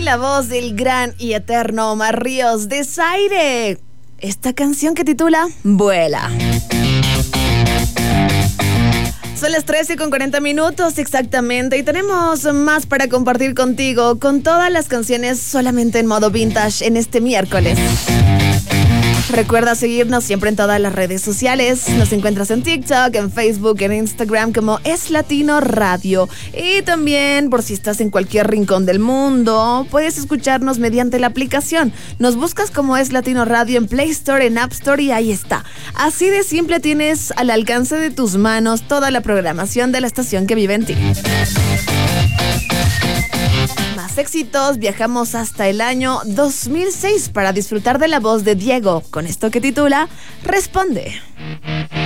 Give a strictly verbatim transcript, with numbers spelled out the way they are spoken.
la voz del gran y eterno Omar Ríos de Zaire. Esta canción que titula Vuela. Son las trece con cuarenta minutos exactamente y tenemos más para compartir contigo con todas las canciones solamente en modo vintage en este miércoles. Recuerda seguirnos siempre en todas las redes sociales. Nos encuentras en TikTok, en Facebook, en Instagram como Es Latino Radio. Y también, por si estás en cualquier rincón del mundo, puedes escucharnos mediante la aplicación. Nos buscas como Es Latino Radio en Play Store, en App Store y ahí está. Así de simple, tienes al alcance de tus manos toda la programación de la estación que vive en ti. Más éxitos, viajamos hasta el año dos mil seis para disfrutar de la voz de Diego con esto que titula Responde.